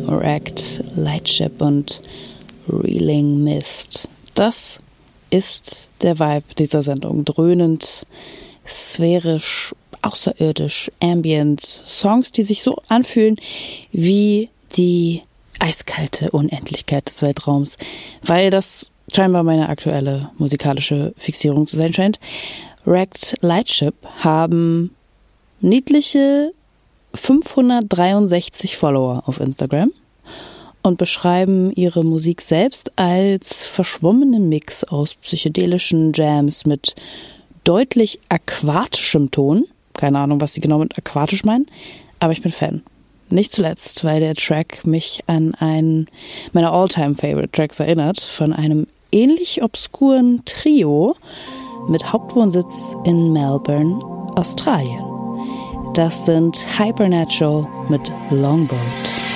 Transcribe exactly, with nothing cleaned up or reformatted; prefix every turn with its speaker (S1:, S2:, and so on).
S1: Wrecked Lightship und Reeling Mist. Das ist der Vibe dieser Sendung. Dröhnend, sphärisch, außerirdisch, ambient. Songs, die sich so anfühlen wie die eiskalte Unendlichkeit des Weltraums. Weil das scheinbar meine aktuelle musikalische Fixierung zu sein scheint. Wrecked Lightship haben niedliche fünfhundertdreiundsechzig Follower auf Instagram und beschreiben ihre Musik selbst als verschwommenen Mix aus psychedelischen Jams mit deutlich aquatischem Ton. Keine Ahnung, was sie genau mit aquatisch meinen, aber ich bin Fan. Nicht zuletzt, weil der Track mich an einen meiner All-Time-Favorite-Tracks erinnert, von einem ähnlich obskuren Trio mit Hauptwohnsitz in Melbourne, Australien. Das sind Hypernatural mit Longboat.